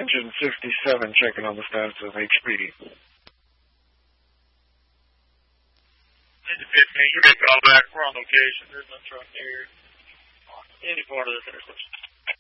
Engine 57 checking on the status of HPD. Engine 15, you may call back. We're on location. There's no truck near any part of this intersection.